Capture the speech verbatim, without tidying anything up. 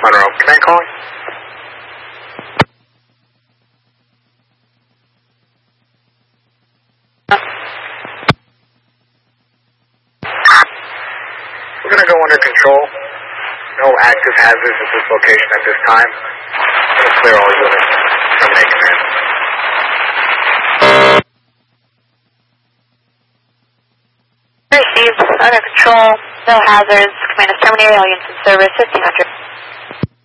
Monroe. Command calling. We're going to go under control. No active hazards at this location at this time. I'm going to clear all units. Terminate command. Received. Under control. No hazards. Command is terminated. All units in service. fifteen hundred.